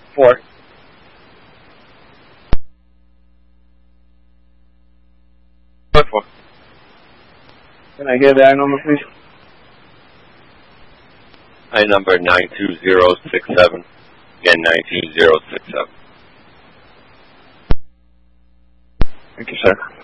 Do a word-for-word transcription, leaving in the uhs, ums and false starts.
Four. What for? Can I hear that number, please? I number nine two zero six seven. Again, nine two zero six seven. Thank you, sir.